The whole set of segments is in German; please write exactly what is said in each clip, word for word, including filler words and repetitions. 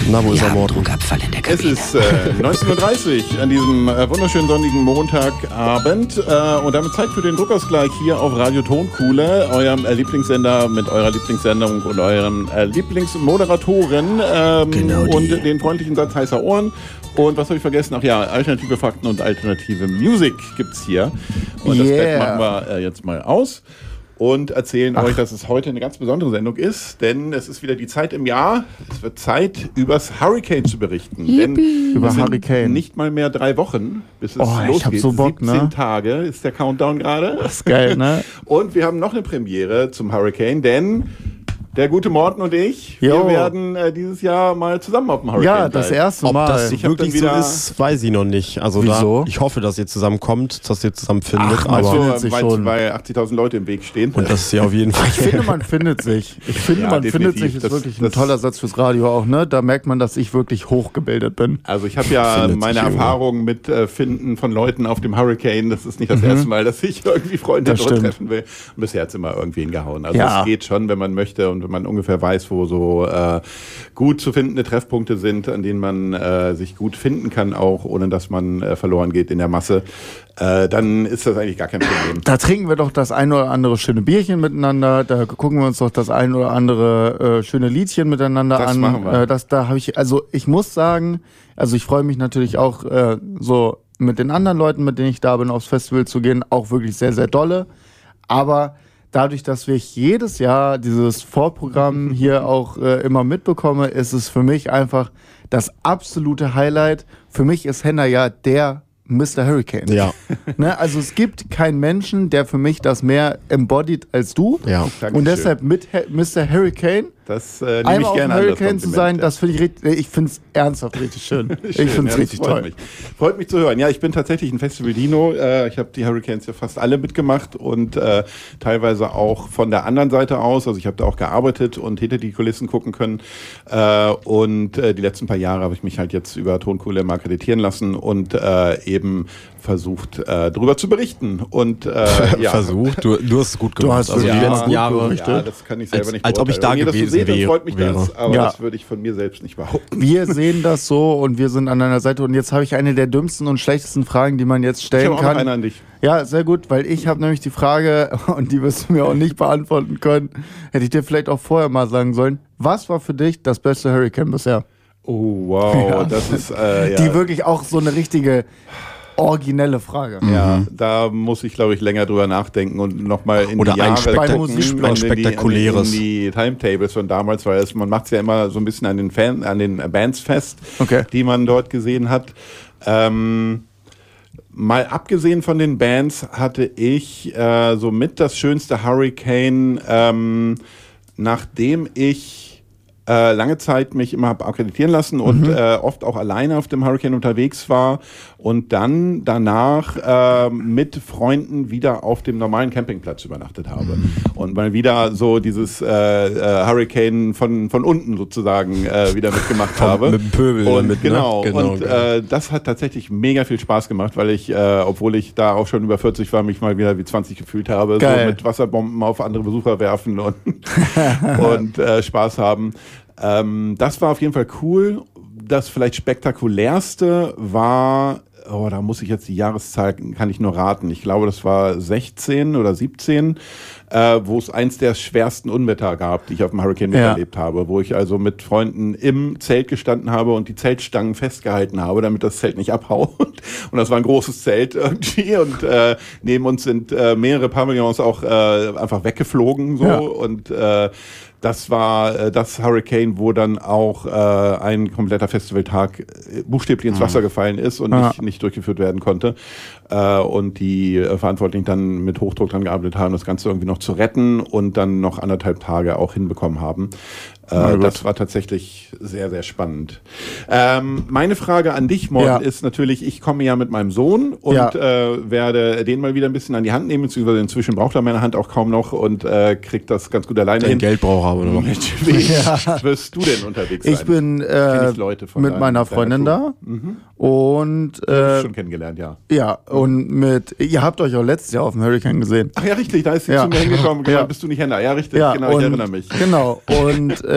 Na, wo ist Wir er, haben Morten? Druckabfall in der Kabine. Es ist äh, neunzehn Uhr dreißig an diesem äh, wunderschönen sonnigen Montagabend äh, und damit Zeit für den Druckausgleich hier auf Radio Tonkuhle, eurem äh, Lieblingssender mit eurer Lieblingssendung und euren äh, Lieblingsmoderatoren ähm, Genau die. und den freundlichen Satz heißer Ohren. Und was habe ich vergessen? Ach ja, alternative Fakten und alternative Musik gibt's hier. Und das Yeah. Bett machen wir äh, jetzt mal aus. Und erzählen Ach. euch, dass es heute eine ganz besondere Sendung ist, denn es ist wieder die Zeit im Jahr. Es wird Zeit, übers Hurricane zu berichten. Denn Über es sind Hurricane. nicht mal mehr drei Wochen, bis es Oh, ich losgeht. hab so Bock, siebzehn ne? Tage ist der Countdown gerade. Das ist geil, ne? Und wir haben noch eine Premiere zum Hurricane, denn der gute Morten und ich, Jo. wir werden äh, dieses Jahr mal zusammen auf dem Hurricane Ja, das sein. erste Ob Mal. das Ich hab wirklich dann so wieder- ist, weiß ich noch nicht. Also Wieso? Da, ich hoffe, dass ihr zusammenkommt, dass ihr zusammen findet. Ach, meinst aber findet du, sich weil, schon. weil achtzigtausend Leute im Weg stehen? und das ist ja auf jeden Fall. Ich finde, man findet sich. Ich finde, Ja, man definitiv. findet sich, ist Das- wirklich ein das- toller Satz fürs Radio auch, ne? Da merkt man, dass ich wirklich hochgebildet bin. Also ich habe ja Findet meine sich irgendwie. Erfahrungen mit äh, Finden von Leuten auf dem Hurricane. Das ist nicht das erste Mal, dass ich irgendwie Freunde Das dort stimmt. treffen will. Und bisher hat es immer irgendwie hingehauen. Also Ja. es geht schon, wenn man möchte und wenn man ungefähr weiß, wo so äh, gut zu findende Treffpunkte sind, an denen man äh, sich gut finden kann, auch ohne dass man äh, verloren geht in der Masse. Äh, dann ist das eigentlich gar kein Problem. Da trinken wir doch das ein oder andere schöne Bierchen miteinander, da gucken wir uns doch das ein oder andere äh, schöne Liedchen miteinander Das an. machen wir. Äh, das, da habe ich, also ich muss sagen, also ich freue mich natürlich auch äh, so mit den anderen Leuten, mit denen ich da bin, aufs Festival zu gehen, auch wirklich sehr, sehr dolle. Aber dadurch, dass ich jedes Jahr dieses Vorprogramm hier auch äh, immer mitbekomme, ist es für mich einfach das absolute Highlight. Für mich ist Henna ja der Mister Hurricane. Ja, Ne? Also es gibt keinen Menschen, der für mich das mehr embodied als du. ja. Dankeschön. Und deshalb mit He- Mister Hurricane Das äh, nehme ich einmal auf dem gerne an. das Hurricane zu Kompliment, sein, ja. das finde ich richtig, ich finde es ernsthaft richtig schön. ich Schön, finde es ja, richtig das freut toll. Mich. Freut mich zu hören. Ja, ich bin tatsächlich ein Festival-Dino. Äh, ich habe die Hurricanes ja fast alle mitgemacht und äh, teilweise auch von der anderen Seite aus. Also ich habe da auch gearbeitet und hinter die Kulissen gucken können. Äh, und äh, die letzten paar Jahre habe ich mich halt jetzt über Tonkuhle mal akkreditieren lassen und äh, eben versucht, äh, darüber zu berichten. Und äh, ja. Versuch. Du, du hast es gut gemacht. hast also die wirklich letzten gut Jahre. berichtet. Ja, das kann ich selber Als- nicht als ob ich beurteilen. da Wenn ihr das so gewesen seht, dann wär- freut mich das, wäre. aber Ja. das würde ich von mir selbst nicht behaupten. Wir sehen das so und wir sind an deiner Seite. Und jetzt habe ich eine der dümmsten und schlechtesten Fragen, die man jetzt Ich stellen habe auch noch kann. eine an dich. Ja, sehr gut, weil ich habe nämlich die Frage, und die wirst du mir auch nicht beantworten können, hätte ich dir vielleicht auch vorher mal sagen sollen. Was war für dich das beste Hurricane bisher? Oh, wow, Ja. das ist äh, ja. Die wirklich auch so eine richtige originelle Frage. Ja, da muss ich, glaube ich, länger drüber nachdenken und nochmal in Oder die ein Jahre Spektak- gucken, Musikstück, und ein spektakuläres. In die, in die Timetables von damals, weil es, man macht es ja immer so ein bisschen an den Fan, an den Bands fest, Okay. die man dort gesehen hat. Ähm, mal abgesehen von den Bands hatte ich äh, so mit das schönste Hurricane, ähm, nachdem ich äh, lange Zeit mich immer habe akkreditieren lassen und Mhm. äh, oft auch alleine auf dem Hurricane unterwegs war und dann danach äh, mit Freunden wieder auf dem normalen Campingplatz übernachtet habe. Mhm. Und mal wieder so dieses äh, äh, Hurricane von, von unten sozusagen äh, wieder mitgemacht habe. mit dem Pöbel und, damit, ne? genau. Genau, Und genau. äh, das hat tatsächlich mega viel Spaß gemacht, weil ich, äh, obwohl ich da auch schon über vierzig war, mich mal wieder wie zwanzig gefühlt habe. Geil. So mit Wasserbomben auf andere Besucher werfen und, und äh, Spaß haben. Ähm, das war auf jeden Fall cool. Das vielleicht spektakulärste war, oh, da muss ich jetzt die Jahreszahl, kann ich nur raten. Ich glaube, das war sechzehn oder siebzehn, äh, wo es eins der schwersten Unwetter gab, die ich auf dem Hurricane Ja. miterlebt habe, wo ich also mit Freunden im Zelt gestanden habe und die Zeltstangen festgehalten habe, damit das Zelt nicht abhaut. Und das war ein großes Zelt irgendwie und äh, neben uns sind äh, mehrere Pavillons auch äh, einfach weggeflogen so Ja. und äh, das war äh, das Hurricane, wo dann auch äh, ein kompletter Festivaltag äh, buchstäblich ins Wasser gefallen ist und Ja. nicht, nicht durchgeführt werden konnte. Äh, und die äh, Verantwortlichen dann mit Hochdruck dran gearbeitet haben, das Ganze irgendwie noch zu retten und dann noch anderthalb Tage auch hinbekommen haben. Äh, das war tatsächlich sehr, sehr spannend. Ähm, meine Frage an dich, Morten, Ja. ist natürlich, ich komme ja mit meinem Sohn und Ja. äh, werde den mal wieder ein bisschen an die Hand nehmen, beziehungsweise inzwischen braucht er meine Hand auch kaum noch und äh, kriegt das ganz gut alleine Dein hin. Geld braucht aber noch. Mit wem Ja. wirst du denn unterwegs sein? Ich bin Kenn äh, ich Leute von mit deinem- meiner deiner Freundin Crew? da und Die hab ich äh, schon kennengelernt, ja. ja, und mit, ihr habt euch auch letztes Jahr auf dem Hurricane gesehen. Ach ja, richtig, da ist sie Ja. zu mir hingekommen. Ja. Bist du nicht Henna? Ja, richtig, Ja, genau, ich und, erinnere mich. Genau, und äh,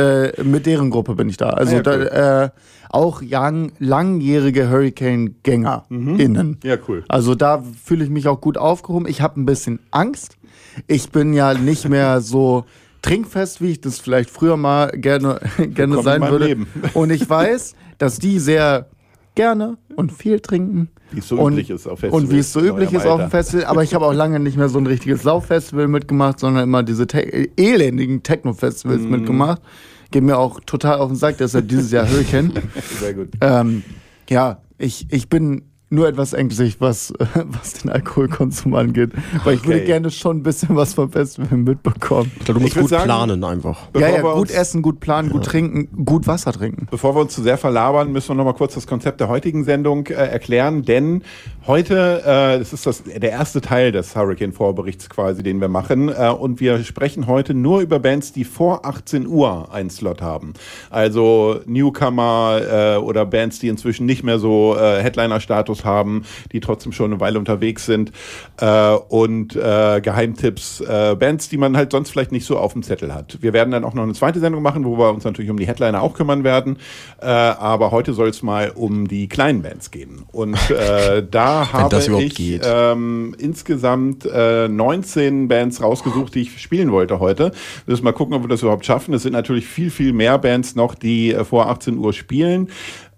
äh, mit deren Gruppe bin ich da. Also Ah, ja, cool. da, äh, auch young, langjährige Hurricane-GängerInnen. Mhm. Ja, cool. Also da fühle ich mich auch gut aufgehoben. Ich habe ein bisschen Angst. Ich bin ja nicht mehr so trinkfest, wie ich das vielleicht früher mal gerne, gerne sein in meinem würde. Leben. Und ich weiß, dass die sehr gerne und viel trinken. Wie es so und, üblich ist auf Festivals. Und wie es so in üblich eurem ist auf dem Alter. Festival. Aber ich habe auch lange nicht mehr so ein richtiges Lauffestival mitgemacht, sondern immer diese te- elendigen Techno-Festivals Mhm. mitgemacht. Geht mir auch total auf den Sack, deshalb dieses Jahr Hurricane. Sehr gut. ähm, ja, ich, ich bin nur etwas ängstlich, was, was den Alkoholkonsum angeht. Weil ich würde Okay. gerne schon ein bisschen was vom Festival mitbekommen. Ich glaube, du musst Ich würd gut sagen- planen einfach. Bevor ja, ja, wir gut uns- essen, gut planen, gut trinken, gut Wasser trinken. Bevor wir uns zu sehr verlabern, müssen wir noch mal kurz das Konzept der heutigen Sendung äh, erklären, denn heute, äh, das ist das, der erste Teil des Hurricane-Vorberichts quasi, den wir machen, äh, und wir sprechen heute nur über Bands, die vor achtzehn Uhr einen Slot haben. Also Newcomer äh, oder Bands, die inzwischen nicht mehr so äh, Headliner-Status haben, die trotzdem schon eine Weile unterwegs sind äh, und äh, Geheimtipps, äh, Bands, die man halt sonst vielleicht nicht so auf dem Zettel hat. Wir werden dann auch noch eine zweite Sendung machen, wo wir uns natürlich um die Headliner auch kümmern werden, äh, aber heute soll es mal um die kleinen Bands gehen. Und äh, da habe das überhaupt ich geht. ähm, insgesamt äh, neunzehn Bands rausgesucht, die ich spielen wollte heute. Wir müssen mal gucken, ob wir das überhaupt schaffen. Es sind natürlich viel, viel mehr Bands noch, die äh, vor achtzehn Uhr spielen.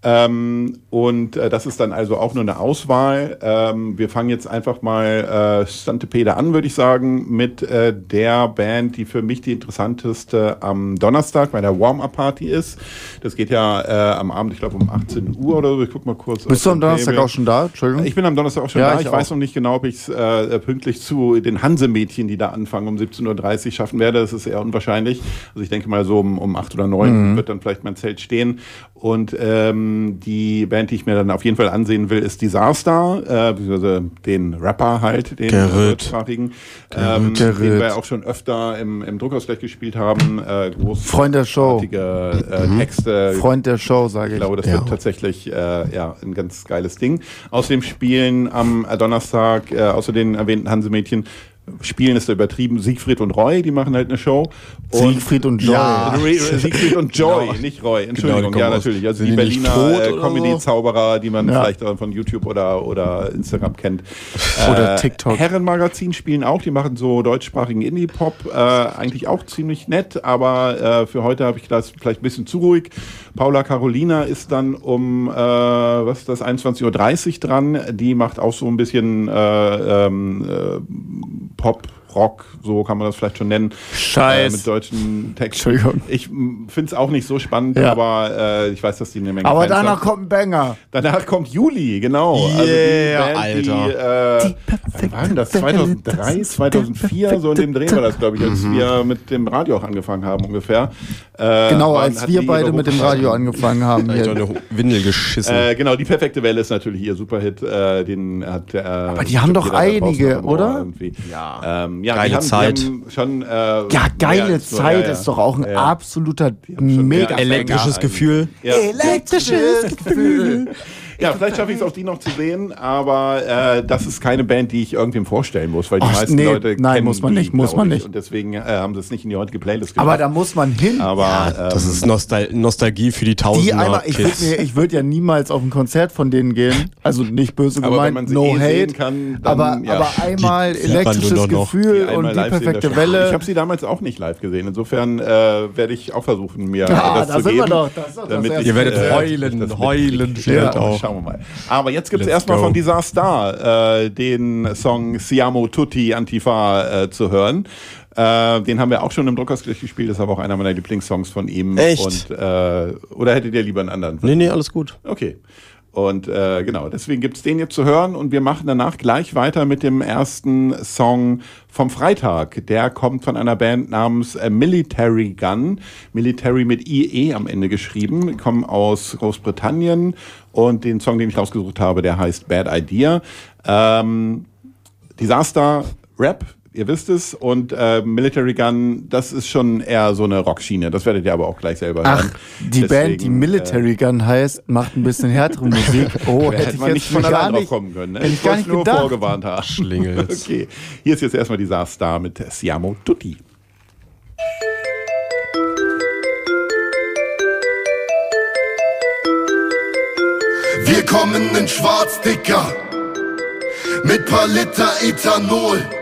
Ähm, und äh, das ist dann also auch nur eine Auswahl. Ähm, wir fangen jetzt einfach mal äh, Stantepede an, würde ich sagen, mit äh, der Band, die für mich die interessanteste am Donnerstag bei der Warm-Up-Party ist. Das geht ja äh, am Abend, ich glaube um achtzehn Uhr oder so. Ich guck mal kurz. Bist du auf am den Donnerstag Table. auch schon da? Entschuldigung. Ich bin am Donnerstag auch schon Ja, da. ich Ich, weiß auch. noch nicht genau, ob ich es äh, pünktlich zu den Hanse-Mädchen, die da anfangen, um siebzehn Uhr dreißig schaffen werde. Das ist eher unwahrscheinlich. Also ich denke mal so um, um acht oder neun Mhm. wird dann vielleicht mein Zelt stehen. Und ähm, die Band, die ich mir dann auf jeden Fall ansehen will, ist Disaster, äh, beziehungsweise den Rapper halt, den Gerrit. deutschsprachigen, ähm, Gerrit. den wir auch schon öfter im, im Druckausgleich gespielt haben. Äh, Freund der Show. großartige, Äh, Texte. Freund der Show, sage Ich ich. glaube, das Ja. wird tatsächlich äh, ja, ein ganz geiles Ding. Außerdem spielen am äh, Donnerstag, äh, außer den erwähnten Hansemädchen, spielen ist da übertrieben, Siegfried und Roy, die machen halt eine Show. Und Siegfried und Joy. Ja. Re- Siegfried und Joy, Genau. nicht Roy. Entschuldigung, die ja kommen aus- natürlich. Also sind die die nicht Berliner tot äh, oder Comedy-Zauberer, die man Ja. vielleicht äh, von YouTube oder, oder Instagram kennt. Oder Äh, TikTok. Herrenmagazin spielen auch, die machen so deutschsprachigen Indie-Pop, äh, eigentlich auch ziemlich nett, aber äh, für heute habe ich das vielleicht ein bisschen zu ruhig. Paula Carolina ist dann um, äh, was ist das, einundzwanzig Uhr dreißig dran. Die macht auch so ein bisschen äh, ähm, äh, Pop, Rock, so kann man das vielleicht schon nennen. Scheiß. Äh, mit deutschen Texten. Entschuldigung. Ich finde es auch nicht so spannend, Ja. aber äh, ich weiß, dass die eine Menge Aber Fans danach hat. kommt ein Banger. Danach kommt Juli, genau. Yeah, also die Band, Alter. Die, äh, wann war denn das? zweitausenddrei, zweitausendvier, so in dem Dreh war das, glaube ich, als wir mit dem Radio auch angefangen haben ungefähr. Äh, Genau, waren- als hatten wir die beide ihre mit dem Hochzeiten. Radio angefangen haben. Da hab ich doch Hier. eine Windel geschissen. Äh, genau, die perfekte Welle ist natürlich ihr Superhit. Äh, den hat, äh, Aber die haben doch einige, oder? Ja, ähm, ja Geile die haben, Zeit. Die haben schon, äh, Ja, mehr geile als nur- Zeit ja, ja. ist doch auch ein Ja, ja. absoluter haben schon mega mehr Elektrisches Banger Gefühl. Ja. Elektrisches Gefühl. Ja, vielleicht schaffe ich es auch die noch zu sehen, aber äh, das ist keine Band, die ich irgendwem vorstellen muss, weil die Ach, meisten nee, Leute nein, kennen muss man die, nicht, muss glaub man ich, nicht. Und deswegen äh, haben sie es nicht in die heutige Playlist Aber gemacht. da muss man hin. Aber Das ähm, ist Nostal Nostalgie für die Die Tausender einmal, ich würde Kids. ich würd ja niemals auf ein Konzert von denen gehen. Also nicht böse Aber wenn gemeint, man sie no eh hate. sehen kann, dann, aber, ja. aber einmal Die sieht man elektrisches nur noch. Gefühl einmal und die live sehen, perfekte das- Welle. Ich habe sie damals auch nicht live gesehen. Insofern äh, werde ich auch versuchen, mir Ja, das da zu sind geben. wir doch. Das ist doch das damit Erste. ich, Ihr werdet äh, heulen, das heulen mitkriege. vielleicht Ja, auch. schauen wir mal. Aber jetzt gibt es Let's erstmal go. von Disaster äh, den Song Siamo Tutti Antifa äh, zu hören. Äh, den haben wir auch schon im Druckausgleich gespielt. Das ist aber auch einer meiner Lieblingssongs von ihm. Echt? Und, äh, oder hättet ihr lieber einen anderen? Nee, nee, alles gut. Okay. Und äh, genau, deswegen gibt es den jetzt zu hören und wir machen danach gleich weiter mit dem ersten Song vom Freitag. Der kommt von einer Band namens äh, Military Gun. Military mit I E am Ende geschrieben. Die kommen aus Großbritannien und den Song, den ich rausgesucht habe, der heißt Bad Idea. Ähm, Disaster Rap. Ihr wisst es. Und äh, Military Gun, das ist schon eher so eine Rockschiene. Das werdet ihr aber auch gleich selber Ach, hören. die Band, die Military Gun heißt, macht ein bisschen härtere Musik. Oh, hätte Hätte ich man jetzt nicht von gar allein drauf nicht, kommen können. Ne? hätte ich gar wollte nicht nur gedacht. vorgewarnt haben. Schlingels. Okay, hier ist jetzt erstmal Disaster mit Siamo Tutti. Wir kommen in schwarz, Dicker, mit paar Liter Ethanol.